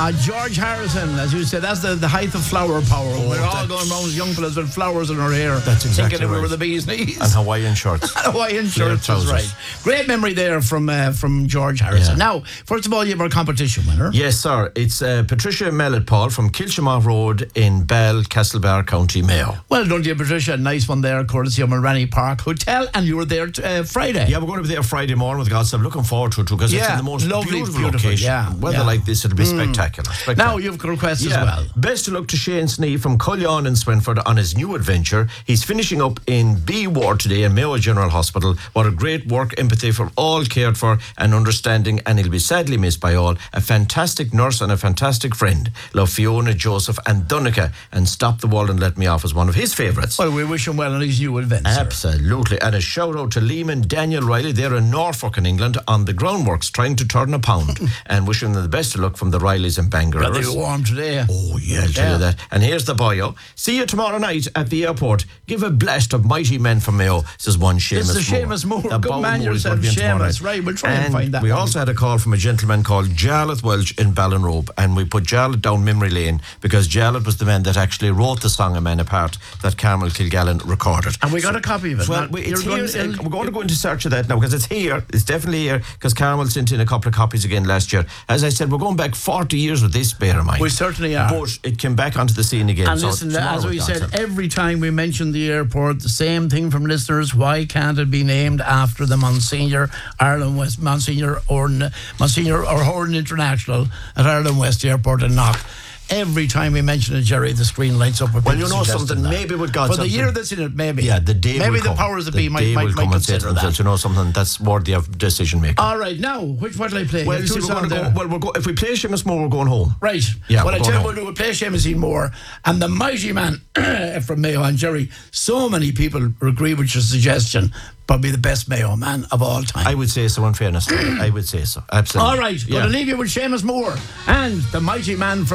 George Harrison, as you said, that's the height of flower power. We're all going around as young fellas with flowers in our hair. That's exactly thinking right. we were the bee's knees. And Hawaiian shirts. Hawaiian shirts, that's right. Great memory there from George Harrison. Now, first of all, you have our competition winner. Yes, sir. It's Patricia Mellett-Paul from Kilshamore Road in Bell, Castlebar, County Mayo. Well done to you, Patricia. Nice one there, courtesy of Mulranny Park Hotel. And you were there Friday. Yeah, we're going to be there Friday morning with God. So I'm looking forward to it too, because it's in the most beautiful location. Yeah, weather like this, it'll be spectacular. Now you've got requests as well. Best of luck to Shane Snee from Cullion in Swinford on his new adventure. He's finishing up in B Ward today in Mayo General Hospital. What a great work, empathy for all cared for and understanding, and he'll be sadly missed by all. A fantastic nurse and a fantastic friend. Love, Fiona, Joseph and Donica, and Stop the Wall and Let Me Off is one of his favourites. Well, we wish him well on his new adventure. Absolutely. And a shout out to Lehman Daniel Riley. They're in Norfolk in England on the groundworks trying to turn a pound. And wishing them the best of luck from the Rileys in Bangor. Rather warm today. Oh yeah, I'll tell you that. And here's the bio. See you tomorrow night at the airport. Give a blast of mighty men from Mayo, says one Seamus Moore. This is Seamus Moore. Good man yourself, Seamus. Right, we'll try and find that. We also had a call from a gentleman called Jarlath Welch in Ballinrobe, and we put Jarlath down memory lane because Jarlath was the man that actually wrote the song A Man Apart that Carmel Kilgallen recorded. And we got a copy of it. Well, we're going to go into search of that now because it's here. It's definitely here because Carmel sent in a couple of copies again last year. As I said, we're going back 40 years with this, bear in mind. We certainly are. But it came back onto the scene again. And listen, as we said, every time we mention the airport, the same thing from listeners. Why can't it be named after the Monsignor Ireland West, Monsignor O'Horan International at Ireland West Airport in Knock? Every time we mention it, Jerry, the screen lights up. Well, you know something, maybe with God. For the year that's in it, maybe. Yeah, the day maybe will the come. powers that be might consider that. You know something that's worthy of decision making. All right, now, what will I play? Well, you see, if we play Seamus Moore, we're going home. Right. Yeah, well, I tell you what, we'll play Seamus Moore and the mighty man from Mayo. And Jerry, so many people agree with your suggestion. Probably the best Mayo man of all time. I would say so, in fairness. I would say so, absolutely. All right, going to leave you with Seamus Moore and the mighty man from